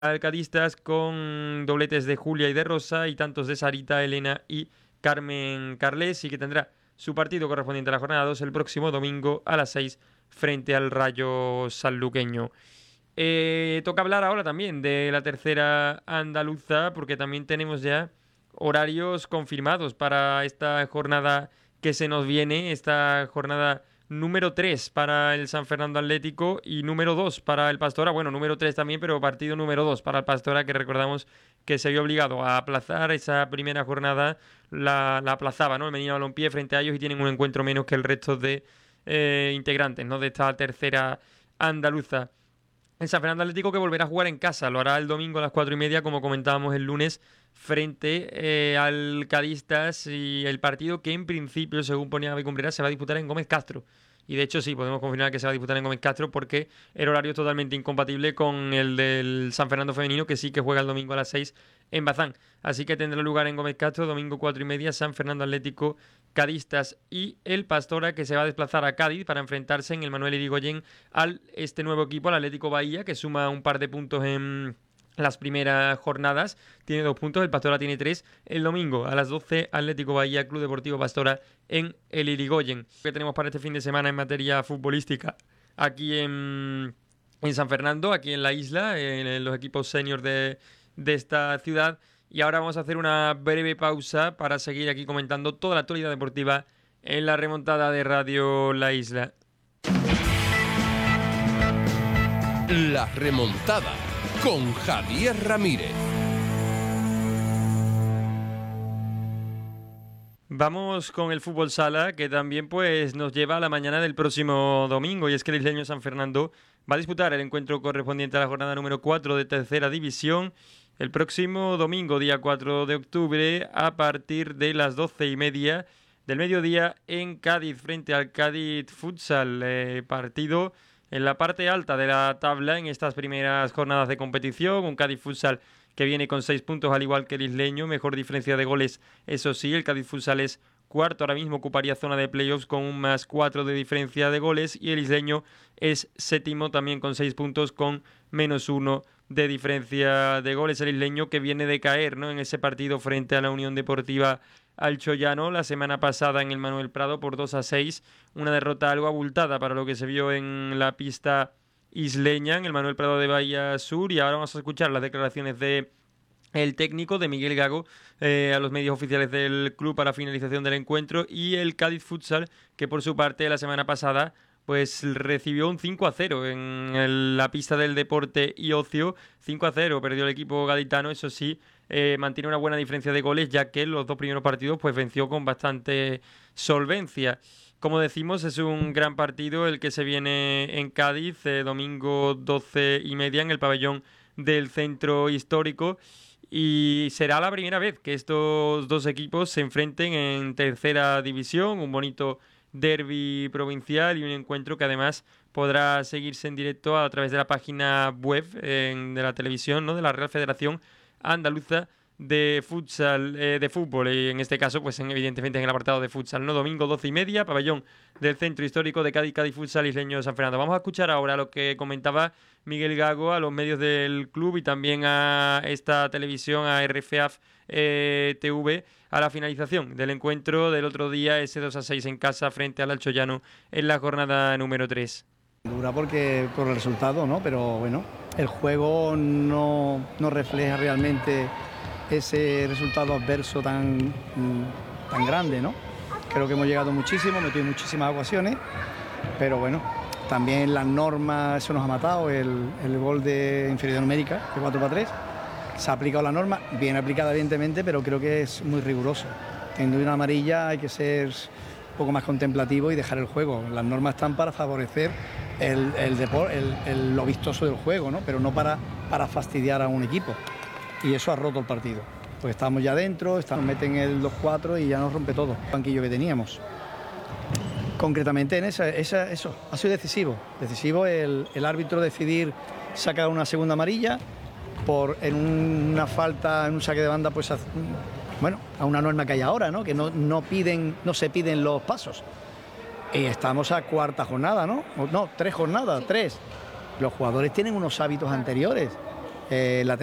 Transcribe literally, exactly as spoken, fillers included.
Alcadistas con dobletes de Julia y de Rosa y tantos de Sarita, Elena y Carmen Carles, y que tendrá su partido correspondiente a la jornada dos el próximo domingo a las seis frente al Rayo sanluqueño. Eh, toca hablar ahora también de la tercera andaluza, porque también tenemos ya horarios confirmados para esta jornada que se nos viene, esta jornada número tres para el San Fernando Atlético y número dos para el Pastora. Bueno, número tres también, pero partido número dos para el Pastora, que recordamos que se vio obligado a aplazar esa primera jornada, la, la aplazaba, ¿no? El Medina Balompié frente a ellos, y tienen un encuentro menos que el resto de eh, integrantes, ¿no?, de esta tercera andaluza. El San Fernando Atlético, que volverá a jugar en casa, lo hará el domingo a las cuatro y media, como comentábamos el lunes, frente eh, al Cadistas, y el partido que en principio, según ponía Javi Cumbrera, se va a disputar en Gómez Castro. Y de hecho sí, podemos confirmar que se va a disputar en Gómez Castro, porque el horario es totalmente incompatible con el del San Fernando femenino, que sí que juega el domingo a las seis en Bazán. Así que tendrá lugar en Gómez Castro, domingo cuatro y media, San Fernando Atlético, Cadistas y el Pastora, que se va a desplazar a Cádiz para enfrentarse en el Manuel Irigoyen al este nuevo equipo, al Atlético Bahía, que suma un par de puntos en las primeras jornadas. Tiene dos puntos, el Pastora tiene tres. El domingo a las doce, Atlético Bahía, Club Deportivo Pastora en el Irigoyen. ¿Qué tenemos para este fin de semana en materia futbolística aquí en, en San Fernando, aquí en la isla, en, en los equipos seniors de, de esta ciudad? Y ahora vamos a hacer una breve pausa para seguir aquí comentando toda la actualidad deportiva en la remontada de Radio La Isla. La remontada con Javier Ramírez. Vamos con el fútbol sala, que también pues nos lleva a la mañana del próximo domingo, y es que el isleño San Fernando va a disputar el encuentro correspondiente a la jornada número cuatro de tercera división el próximo domingo, día cuatro de octubre, a partir de las doce y media del mediodía en Cádiz, frente al Cádiz Futsal, eh, partido en la parte alta de la tabla en estas primeras jornadas de competición. Un Cádiz Futsal que viene con seis puntos, al igual que el isleño, mejor diferencia de goles, eso sí. El Cádiz Futsal es cuarto, ahora mismo ocuparía zona de playoffs con un más cuatro de diferencia de goles, y el isleño es séptimo también con seis puntos con menos uno de diferencia de goles. El isleño, que viene de caer, ¿no?, en ese partido frente a la Unión Deportiva Alchoyano la semana pasada en el Manuel Prado por dos a seis, una derrota algo abultada para lo que se vio en la pista isleña, en el Manuel Prado de Bahía Sur. Y ahora vamos a escuchar las declaraciones de el técnico, de Miguel Gago, eh, a los medios oficiales del club para finalización del encuentro, y el Cádiz Futsal, que por su parte la semana pasada pues recibió un cinco a cero en el, la pista del Deporte y Ocio. cinco a cero perdió el equipo gaditano, eso sí, eh, mantiene una buena diferencia de goles, ya que en los dos primeros partidos pues venció con bastante solvencia. Como decimos, es un gran partido el que se viene en Cádiz, eh, domingo doce y media en el pabellón del Centro Histórico, y será la primera vez que estos dos equipos se enfrenten en tercera división. Un bonito derbi provincial y un encuentro que además podrá seguirse en directo a través de la página web eh, de la televisión, ¿no?, de la Real Federación Andaluza de futsal, eh, de fútbol, y en este caso pues en, evidentemente en el apartado de futsal, ¿no? Domingo doce y media, pabellón del Centro Histórico de Cádiz, Cádiz Futsal Isleño de San Fernando. Vamos a escuchar ahora lo que comentaba Miguel Gago a los medios del club y también a esta televisión, a R F A F eh, T V, a la finalización del encuentro del otro día, ese dos a seis en casa frente al Alchoyano en la jornada número tres. Dura porque por el resultado, ¿no? Pero bueno, el juego no, no refleja realmente ese resultado adverso tan, tan grande, ¿no? Creo que hemos llegado muchísimo, metido muchísimas ocasiones, pero bueno, también las normas, eso nos ha matado, el, el gol de inferioridad numérica, de cuatro para tres, se ha aplicado la norma, bien aplicada evidentemente, pero creo que es muy riguroso. Teniendo una amarilla hay que ser un poco más contemplativo y dejar el juego. Las normas están para favorecer el, el deporte, el, el, lo vistoso del juego, ¿no? Pero no para, para fastidiar a un equipo. Y eso ha roto el partido. Pues estamos ya dentro, nos meten el dos cuatro y ya nos rompe todo el banquillo que teníamos. Concretamente en esa, esa, eso ha sido decisivo. Decisivo el, el árbitro decidir sacar una segunda amarilla por en un, una falta, en un saque de banda, pues a, bueno, a una norma que hay ahora, ¿no? Que no, no piden, no se piden los pasos. Y estamos a cuarta jornada, ¿no? No, tres jornadas, tres. Los jugadores tienen unos hábitos anteriores. eh, la